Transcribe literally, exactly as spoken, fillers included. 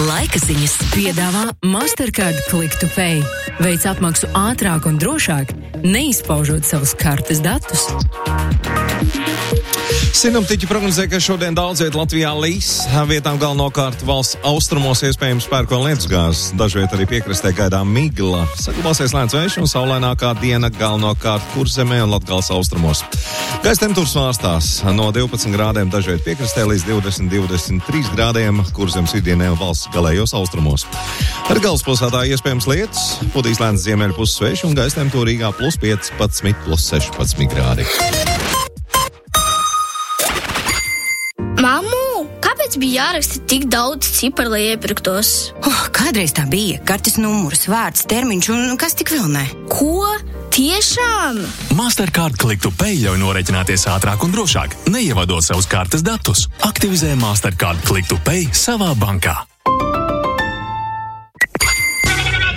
Laika ziņas piedāvā Mastercard Click to Pay. Veic apmaksu ātrāk un drošāk, neizpaužot savus kartes datus. Sinoptiķi prognozē, ka šodien daudz viet Latvijā līs. Vietām galvenokārt valsts austrumos iespējams pērko un lietusgāzes. Dažviet arī piekrastē gaidām migla. Saglabāsies lēns vējš un saulainākā diena galvenokārt Kurzemē un Latgales austrumos. Gaisa temperatūras svārstās no divpadsmit grādiem dažviet piekrastē līdz divdesmit līdz divdesmit trīs grādiem Kurzemes vidienē un valsts galējos austrumos. Ar galvaspilsētā iespējams lietus, putīs lēns ziemeļu puses vējš un gaisa temperatūra Rīgā plus piecpadsmit, plus sešpadsmit grādi. Mammu, kāpēc bija jāraksta tik daudz ciparu, lai iepirktos? Oh, kādreiz tā bija. Kartes numurs, vārds, termiņš un kas tik vēl ne. Ko? Tiešām? Mastercard Click to Pay ļauj norēķināties ātrāk un drošāk, neievadot savus kartes datus. Aktivizē Mastercard Click to Pay savā bankā.